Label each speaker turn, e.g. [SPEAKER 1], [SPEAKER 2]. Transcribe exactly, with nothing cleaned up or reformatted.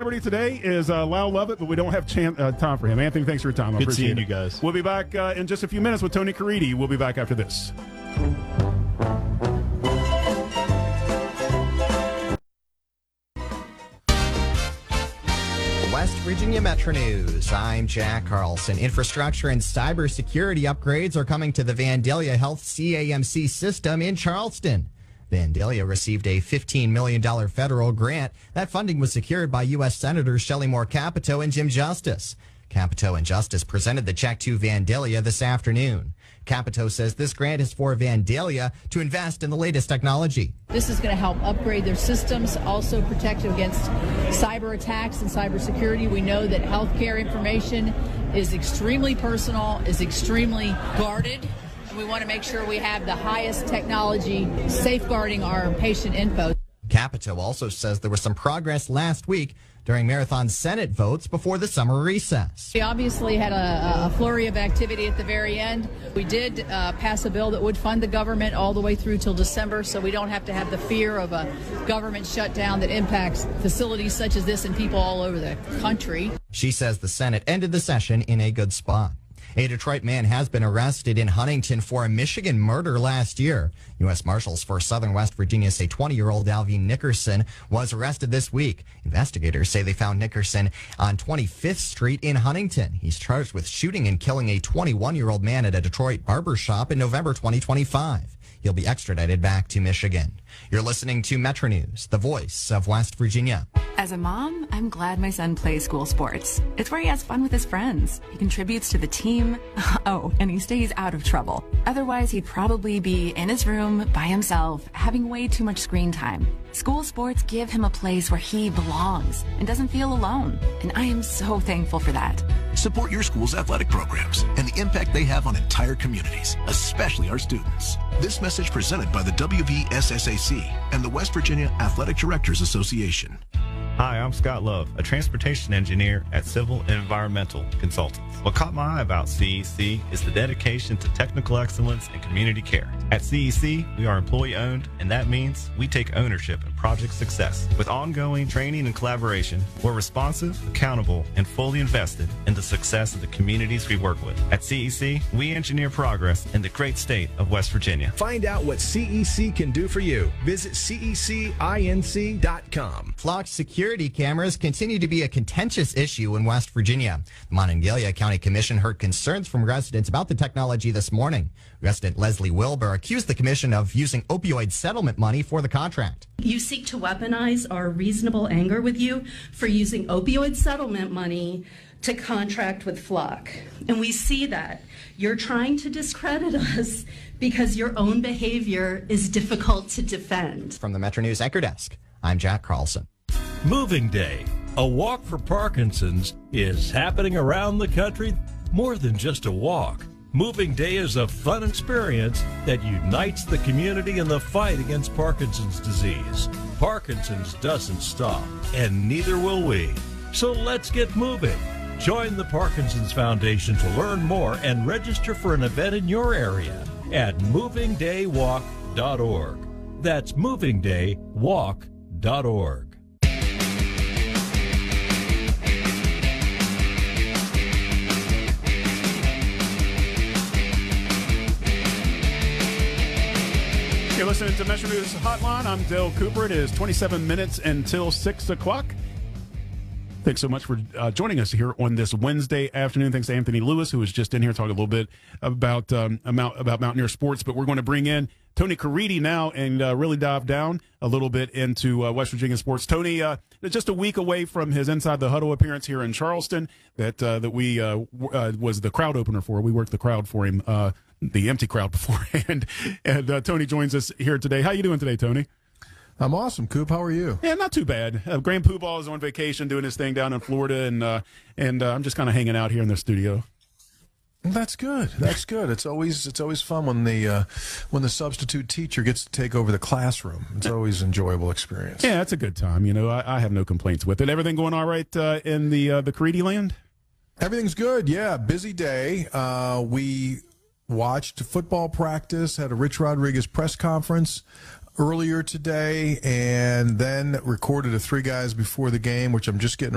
[SPEAKER 1] celebrity today is uh, Lyle Lovett, but we don't have chan- uh, time for him. Anthony, thanks for your time. I
[SPEAKER 2] Good
[SPEAKER 1] appreciate
[SPEAKER 2] seeing
[SPEAKER 1] it.
[SPEAKER 2] you guys.
[SPEAKER 1] We'll be back uh, in just a few minutes with Tony Caridi. We'll be back after this.
[SPEAKER 3] West Virginia Metro News. I'm Jack Carlson. Infrastructure and cybersecurity upgrades are coming to the Vandalia Health C A M C system in Charleston. Vandalia received a fifteen million dollars federal grant. That funding was secured by U S Senators Shelley Moore Capito and Jim Justice. Capito and Justice presented the check to Vandalia this afternoon. Capito says this grant is for Vandalia to invest in the latest technology.
[SPEAKER 4] This is going to help upgrade their systems, also protect against cyber attacks and cybersecurity. We know that healthcare information is extremely personal, is extremely guarded. And we want to make sure we have the highest technology safeguarding our patient info.
[SPEAKER 3] Capito also says there was some progress last week during Marathon Senate votes before the summer recess.
[SPEAKER 4] We obviously had a, a flurry of activity at the very end. We did uh, pass a bill that would fund the government all the way through till December, so we don't have to have the fear of a government shutdown that impacts facilities such as this and people all over the country.
[SPEAKER 3] She says the Senate ended the session in a good spot. A Detroit man has been arrested in Huntington for a Michigan murder last year. U S Marshals for Southern West Virginia say twenty-year-old Alvin Nickerson was arrested this week. Investigators say they found Nickerson on twenty-fifth Street in Huntington. He's charged with shooting and killing a twenty-one-year-old man at a Detroit barber shop in November twenty twenty-five. He'll be extradited back to Michigan. You're listening to Metro News, the voice of West Virginia.
[SPEAKER 5] As a mom, I'm glad my son plays school sports. It's where he has fun with his friends. He contributes to the team. Oh, and he stays out of trouble. Otherwise, he'd probably be in his room by himself, having way too much screen time. School sports give him a place where he belongs and doesn't feel alone. And I am so thankful for that.
[SPEAKER 6] Support your school's athletic programs and the impact they have on entire communities, especially our students. This message presented by the W V S S A C and the West Virginia Athletic Directors Association.
[SPEAKER 2] Hi, I'm Scott Love, a transportation engineer at Civil and Environmental Consultants. What caught my eye about C E C is the dedication to technical excellence and community care. At C E C, we are employee-owned, and that means we take ownership in project success. With ongoing training and collaboration, we're responsive, accountable, and fully invested in the success of the communities we work with. At C E C, we engineer progress in the great state of West Virginia.
[SPEAKER 7] Find out what C E C can do for you. Visit C E C inc dot com.
[SPEAKER 3] Flock security cameras continue to be a contentious issue in West Virginia. The Monongalia County Commission heard concerns from residents about the technology this morning. Resident Leslie Wilbur accused the commission of using opioid settlement money for the contract.
[SPEAKER 8] You seek to weaponize our reasonable anger with you for using opioid settlement money to contract with Flock. And we see that. You're trying to discredit us because your own behavior is difficult to defend.
[SPEAKER 3] From the Metro News Anchor Desk, I'm Jack Carlson.
[SPEAKER 9] Moving Day, a walk for Parkinson's, is happening around the country. More than just a walk. Moving Day is a fun experience that unites the community in the fight against Parkinson's disease. Parkinson's doesn't stop, and neither will we. So let's get moving. Join the Parkinson's Foundation to learn more and register for an event in your area at moving day walk dot org. That's moving day walk dot org.
[SPEAKER 1] You're listening to Metro News Hotline. I'm Dale Cooper. It is twenty-seven minutes until six o'clock. Thanks so much for uh, joining us here on this Wednesday afternoon. Thanks to Anthony Lewis, who was just in here talking a little bit about um, about, about Mountaineer sports. But we're going to bring in Tony Caridi now and uh, really dive down a little bit into uh, West Virginia sports. Tony, uh, just a week away from his Inside the Huddle appearance here in Charleston that uh, that we uh, w- uh, was the crowd opener for. We worked the crowd for him, uh, the empty crowd beforehand. And uh, Tony joins us here today. How you doing today, Tony?
[SPEAKER 10] I'm awesome, Coop. How are you?
[SPEAKER 1] Yeah, not too bad. Uh, Graham Pooball is on vacation doing his thing down in Florida, and uh, and uh, I'm just kind of hanging out here in the studio.
[SPEAKER 10] That's good. That's good. It's always it's always fun when the uh, when the substitute teacher gets to take over the classroom. It's always an enjoyable experience.
[SPEAKER 1] Yeah, it's a good time. You know, I, I have no complaints with it. Everything going all right uh, in the uh, the Caridi land?
[SPEAKER 10] Everything's good. Yeah, busy day. Uh, we watched football practice, had a Rich Rodriguez press conference earlier today, and then recorded a Three Guys Before the Game, which I'm just getting